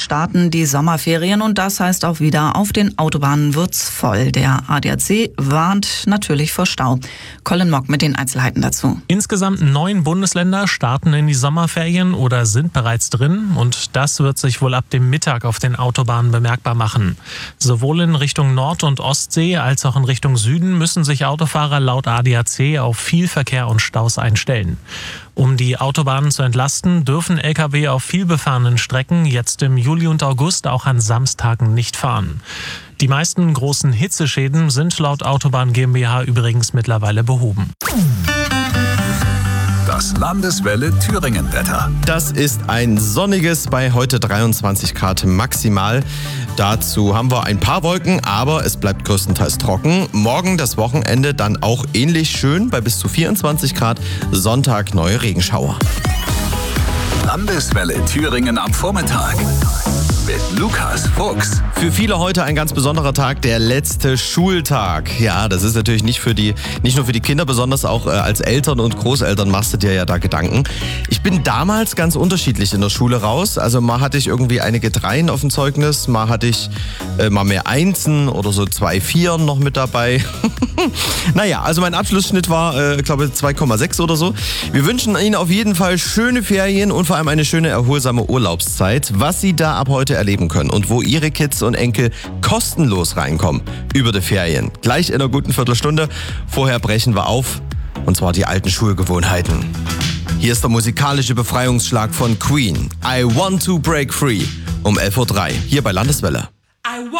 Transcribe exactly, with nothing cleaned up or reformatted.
starten die Sommerferien und das heißt auch wieder, auf den Autobahnen wird's voll. Der A D A C warnt natürlich vor Stau. Colin Mock mit den Einzelheiten dazu. Insgesamt neun Bundesländer starten in die Sommerferien oder sind bereits drin und das wird sich wohl ab dem Mittag auf den Autobahnen bemerkbar machen. Sowohl in Richtung Nord- und Ostsee als auch in Richtung Süden müssen sich Autofahrer laut A D A C auf viel Verkehr und Staus einstellen. Um die Autobahnen zu entlasten, dürfen L K W auf vielbefahrenen Strecken jetzt im Juli und August auch an Samstagen nicht fahren. Die meisten großen Hitzeschäden sind laut Autobahn GmbH übrigens mittlerweile behoben. Das Landeswelle Thüringen-Wetter. Das ist ein sonniges bei heute dreiundzwanzig Grad maximal. Dazu haben wir ein paar Wolken, aber es bleibt größtenteils trocken. Morgen das Wochenende dann auch ähnlich schön bei bis zu vierundzwanzig Grad. Sonntag neue Regenschauer. Landeswelle Thüringen am Vormittag mit Lukas Fuchs. Für viele heute ein ganz besonderer Tag, der letzte Schultag. Ja, das ist natürlich nicht für die, nicht nur für die Kinder, besonders auch äh, als Eltern und Großeltern machst du dir ja da Gedanken. Ich bin damals ganz unterschiedlich in der Schule raus. Also mal hatte ich irgendwie einige Dreien auf dem Zeugnis, mal hatte ich äh, mal mehr Einsen oder so zwei Vieren noch mit dabei. Naja, also mein Abschlussschnitt war, äh, glaube ich, zwei Komma sechs oder so. Wir wünschen Ihnen auf jeden Fall schöne Ferien und vor allem eine schöne, erholsame Urlaubszeit. Was Sie da ab heute erleben können und wo Ihre Kids und Enkel kostenlos reinkommen über die Ferien. Gleich in einer guten Viertelstunde. Vorher brechen wir auf, und zwar die alten Schulgewohnheiten. Hier ist der musikalische Befreiungsschlag von Queen. I Want to Break Free um elf Uhr drei hier bei Landeswelle.